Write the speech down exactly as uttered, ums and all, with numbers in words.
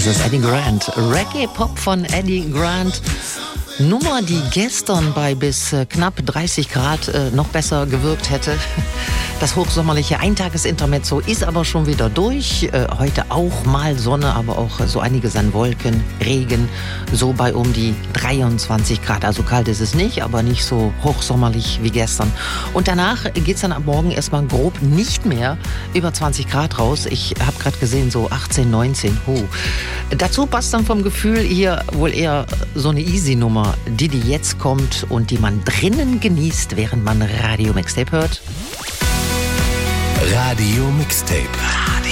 Das ist Eddie Grant. Reggae-Pop von Eddie Grant. Nummer, die gestern bei bis knapp dreißig Grad äh, noch besser gewirkt hätte. Das hochsommerliche Eintagesintermezzo ist aber schon wieder durch. Äh, heute auch mal Sonne, aber auch so einiges an Wolken, Regen. So bei um die dreiundzwanzig Grad. Also kalt ist es nicht, aber nicht so hochsommerlich wie gestern. Und danach geht es dann ab morgen erstmal grob nicht mehr über zwanzig Grad raus. Ich habe gerade gesehen, so achtzehn, neunzehn. Huh. Dazu passt dann vom Gefühl hier wohl eher so eine Easy-Nummer, die die jetzt kommt und die man drinnen genießt, während man Radio Mixtape hört. Radio Mixtape. Radio